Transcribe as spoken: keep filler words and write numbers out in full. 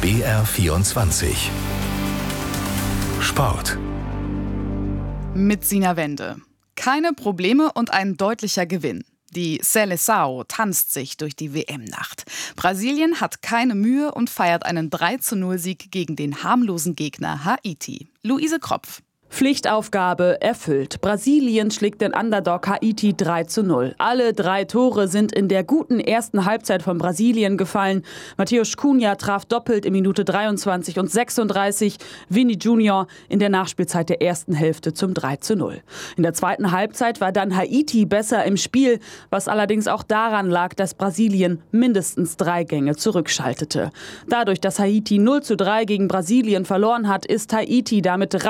B R vierundzwanzig Sport. Mit Sina Wende. Keine Probleme und ein deutlicher Gewinn. Die Seleção tanzt sich durch die W M-Nacht. Brasilien hat keine Mühe und feiert einen drei zu null Sieg gegen den harmlosen Gegner Haiti. Luise Kropf. Pflichtaufgabe erfüllt. Brasilien schlägt den Underdog Haiti drei zu null. Alle drei Tore sind in der guten ersten Halbzeit von Brasilien gefallen. Matheus Cunha traf doppelt in Minute dreiundzwanzig und sechsunddreißig. Vini Junior in der Nachspielzeit der ersten Hälfte zum drei zu null. In der zweiten Halbzeit war dann Haiti besser im Spiel, was allerdings auch daran lag, dass Brasilien mindestens drei Gänge zurückschaltete. Dadurch, dass Haiti null zu drei gegen Brasilien verloren hat, ist Haiti damit